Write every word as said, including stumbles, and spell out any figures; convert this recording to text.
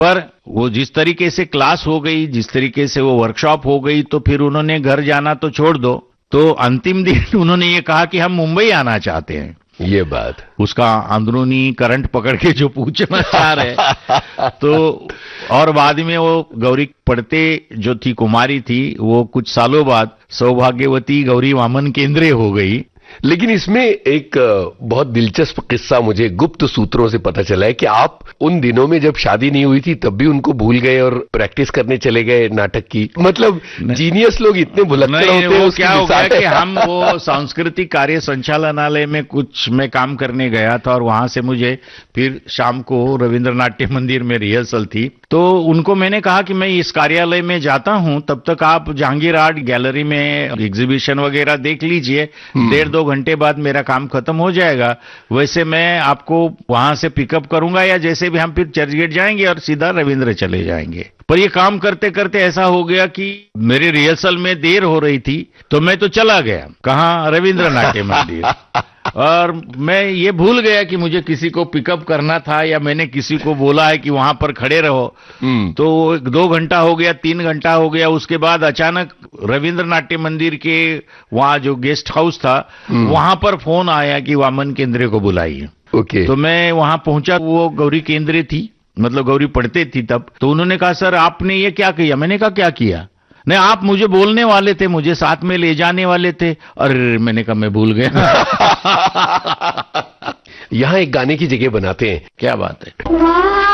पर वो जिस तरीके से क्लास हो गई, जिस तरीके से वो वर्कशॉप हो गई, तो फिर उन्होंने घर जाना तो छोड़ दो, तो अंतिम दिन उन्होंने ये कहा कि हम मुंबई आना चाहते हैं। ये बात उसका अंदरूनी करंट पकड़ के जो पूछना चाह रहे तो और बाद में वो गौरी पढ़ते जो थी, कुमारी थी, वो कुछ सालों बाद सौभाग्यवती गौरी वामन केंद्रे हो गई। लेकिन इसमें एक बहुत दिलचस्प किस्सा मुझे गुप्त सूत्रों से पता चला है कि आप उन दिनों में जब शादी नहीं हुई थी तब भी उनको भूल गए और प्रैक्टिस करने चले गए नाटक की। मतलब जीनियस लोग इतने भुलक्कड़ होते हैं। क्या हो गया कि हम वो सांस्कृतिक कार्य संचालनालय में कुछ मैं काम करने गया था और वहां से मुझे फिर शाम को रविंद्र नाट्य मंदिर में रिहर्सल थी, तो उनको मैंने कहा कि मैं इस कार्यालय में जाता हूं, तब तक आप जहांगीर आर्ट गैलरी में एग्जीबिशन वगैरह देख लीजिए, डेढ़ दो घंटे बाद मेरा काम खत्म हो जाएगा, वैसे मैं आपको वहां से पिकअप करूंगा या जैसे भी हम फिर चर्चगेट जाएंगे और सीधा रविंद्र चले जाएंगे। पर ये काम करते करते ऐसा हो गया कि मेरे रिहर्सल में देर हो रही थी, तो मैं तो चला गया कहाँ, रविंद्र नाट्य मंदिर, और मैं ये भूल गया कि मुझे किसी को पिकअप करना था या मैंने किसी को बोला है कि वहां पर खड़े रहो। तो दो घंटा हो गया, तीन घंटा हो गया, उसके बाद अचानक रविंद्र नाट्य मंदिर के वहां जो गेस्ट हाउस था वहां पर फोन आया कि वामन केंद्रे को बुलाइए। ओके। तो मैं वहां पहुंचा, वो गौरी केंद्रे थी, मतलब गौरी पढ़ते थी तब। तो उन्होंने कहा सर आपने ये क्या किया? मैंने कहा क्या किया? नहीं, आप मुझे बोलने वाले थे, मुझे साथ में ले जाने वाले थे। अरे मैंने कहा मैं भूल गया। यहाँ एक गाने की जगह बनाते हैं। क्या बात है।